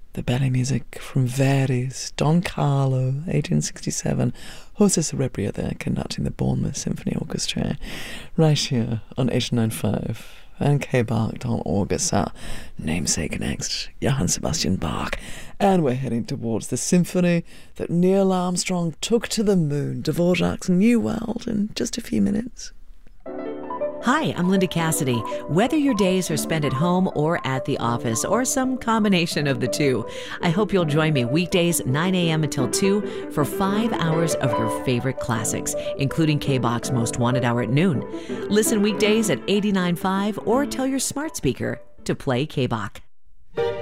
The ballet music from Verdi's Don Carlo, 1867. Jose Cerebria there conducting the Bournemouth Symphony Orchestra. Right here on 89.5. And K-Bach on August, our namesake next, Johann Sebastian Bach. And we're heading towards the symphony that Neil Armstrong took to the moon, Dvorak's New World, in just a few minutes. Hi, I'm Linda Cassidy. Whether your days are spent at home or at the office, or some combination of the two, I hope you'll join me weekdays 9 a.m. until 2 for 5 hours of your favorite classics, including K-Bach's Most Wanted Hour at noon. Listen weekdays at 89.5 or tell your smart speaker to play K-Bach.